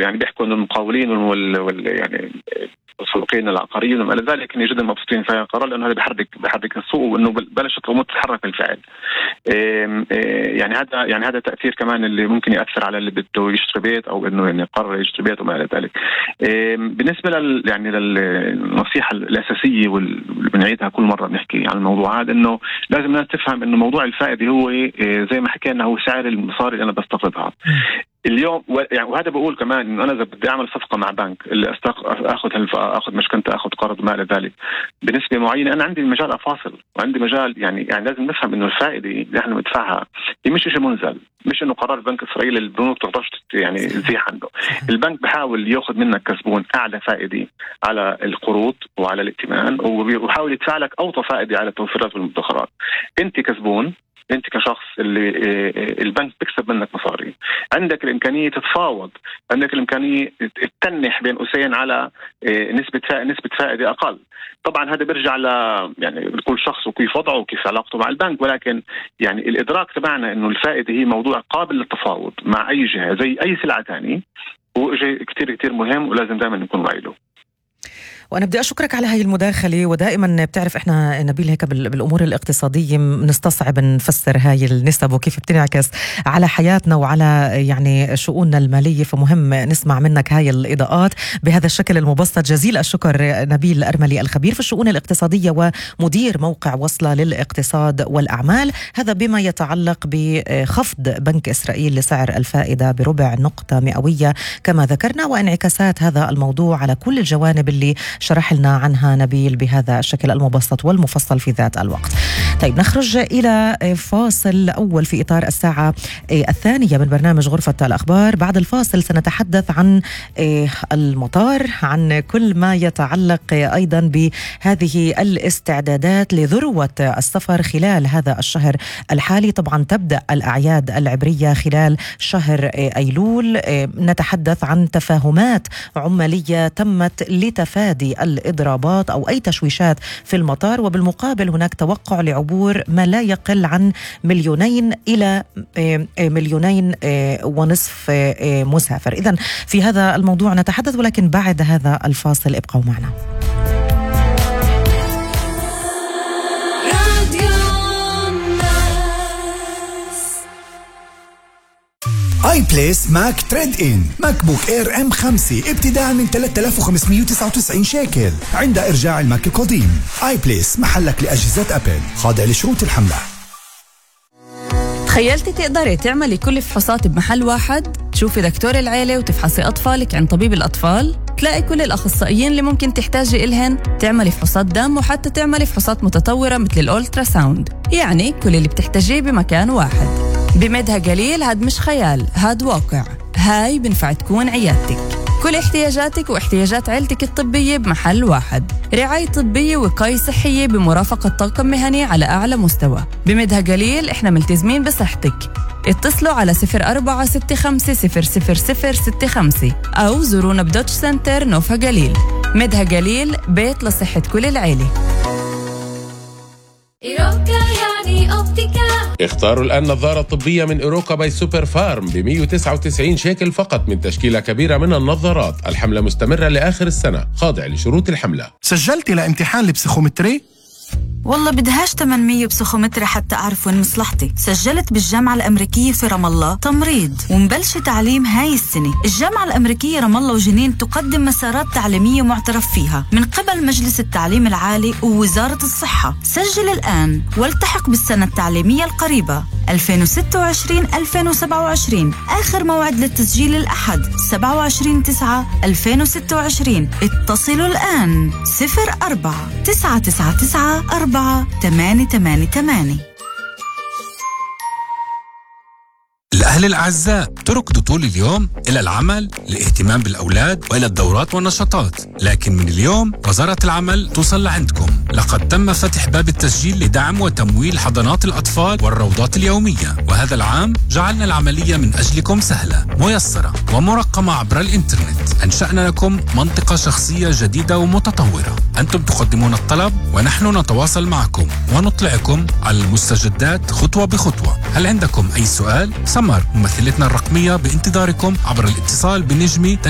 يعني بيحكوا إنه المقاولين يعني السوقين العقاريين وما إلى ذلك جدا مبسوطين في القرار، لأنه هذا بيحرك السوق، وإنه بلشت الأمور تتحرك بالفعل. يعني هذا تأثير كمان اللي ممكن يأثر على اللي بده يشتري بيت أو إنه يعني قرر يشتري بيت وما إلى ذلك. بالنسبة للنصيحة الأساسية واللي بنعيدها كل مرة بنحكي عن الموضوع هذا، إنه لازم الناس تفهم إنه موضوع الفائدة هو زي ما حكينا هو سعر المصاري اللي أنا بستقرضها اليوم. يعني وهذا بقول كمان إنه أنا إذا بدي أعمل صفقة مع بنك اللي أخذ مشكلة أخذ قرض ما إلى ذلك بنسبة معينة، أنا عندي المجال أفاصل وعندي مجال يعني لازم نفهم إنه الفائدة اللي إحنا ندفعها هي مش شيء منزل، مش إنه قرار بنك إسرائيل البنوك تقدرش يعني تزيح عنده. البنك بحاول يأخذ منك كسبون أعلى فائدة على القروض وعلى الائتمان، وبيحاول يدفع لك أوطى فائدة على التوفيرات والمدخرات. أنت كسبون، انت كشخص اللي البنك بيكسب منك مصاري، عندك الامكانيه تتفاوض، عندك الامكانيه تتنح بين قوسين على نسبه فائده اقل. طبعا هذا بيرجع يعني لكل شخص وكيف وضعه وكيف علاقته مع البنك، ولكن يعني الادراك تبعنا انه الفائده هي موضوع قابل للتفاوض مع اي جهه زي اي سلعه ثانيه، هو شيء كتير كتير مهم ولازم دائما نكون واعي له. وأنا بدي أشكرك على هاي المداخلة. ودائما بتعرف إحنا نبيل هيك بالأمور الاقتصادية نستصعب نفسر هاي النسب وكيف بتنعكس على حياتنا وعلى يعني شؤوننا المالية، فمهم نسمع منك هاي الإضاءات بهذا الشكل المبسط. جزيل الشكر نبيل الأرملي، الخبير في الشؤون الاقتصادية ومدير موقع وصلة للاقتصاد والأعمال، هذا بما يتعلق بخفض بنك إسرائيل لسعر الفائدة بربع نقطة مئوية كما ذكرنا، وانعكاسات هذا الموضوع على كل الجوانب اللي شرح لنا عنها نبيل بهذا الشكل المبسط والمفصل في ذات الوقت. طيب نخرج إلى فاصل أول في إطار الساعة الثانية من برنامج غرفة الأخبار. بعد الفاصل سنتحدث عن المطار، عن كل ما يتعلق أيضا بهذه الاستعدادات لذروة السفر خلال هذا الشهر الحالي. طبعا تبدأ الأعياد العبرية خلال شهر أيلول. نتحدث عن تفاهمات عمالية تمت لتفادي الإضرابات أو أي تشويشات في المطار، وبالمقابل هناك توقع لعبور ما لا يقل عن 2 إلى 2.5 مليون مسافر. إذن في هذا الموضوع نتحدث، ولكن بعد هذا الفاصل ابقوا معنا. اي بليس ماك تريد ان ماك بوك اير M5 ابتداء من 3599 شيكل عند ارجاع الماك القديم. اي بليس محلك لاجهزه ابل، خاضع لشروط الحمله. تخيلتي تقدري تعملي كل الفحوصات بمحل واحد؟ تشوفي دكتور العيلة وتفحصي أطفالك عند طبيب الأطفال؟ تلاقي كل الأخصائيين اللي ممكن تحتاجي إلهن، تعملي فحوصات دم وحتى تعملي فحوصات متطورة مثل الأولترا ساوند. يعني كل اللي بتحتاجيه بمكان واحد. بمدها قليل، هاد مش خيال، هاد واقع. هاي بنفع تكون عيادتك. كل احتياجاتك واحتياجات عيلتك الطبية بمحل واحد. رعاية طبية ووقاية صحية بمرافقة طاقم مهني على أعلى مستوى. بمدها قليل إحنا ملتزمين بصحتك. اتصلوا على 0465000065 أو زورونا بدوتش سنتر نوفا قليل. مدها قليل، بيت لصحة كل العيلة. إيروكا يعني أوبتيكا. اختاروا الآن نظارة طبية من إيروكا باي سوبر فارم ب199 شيكل فقط من تشكيلة كبيرة من النظارات. الحملة مستمرة لآخر السنة، خاضع لشروط الحملة. سجلتي لامتحان البسيخومتري؟ والله بدهاش 800 بسيخومتري حتى أعرف وين مصلحتي. سجلت بالجامعة الأمريكية في رام الله تمريض ومبلش تعليم هاي السنة. الجامعة الأمريكية رام الله وجنين تقدم مسارات تعليمية معترف فيها من قبل مجلس التعليم العالي ووزارة الصحة. سجل الآن والتحق بالسنة التعليمية القريبة 2026-2027. آخر موعد للتسجيل الأحد 27/9/2026. اتصلوا الآن 04-999-4888. الأهل الأعزاء، تركضوا طول اليوم إلى العمل، الاهتمام بالأولاد وإلى الدورات والنشاطات، لكن من اليوم وزارة العمل توصل لعندكم. لقد تم فتح باب التسجيل لدعم وتمويل حضانات الأطفال والروضات اليومية، وهذا العام جعلنا العملية من أجلكم سهلة، ميسرة ومرقمة عبر الإنترنت. أنشأنا لكم منطقة شخصية جديدة ومتطورة. أنتم تقدمون الطلب ونحن نتواصل معكم ونطلعكم على المستجدات خطوة بخطوة. هل عندكم أي سؤال؟ سمر ممثلتنا الرقمية بانتظاركم عبر الاتصال بنجمي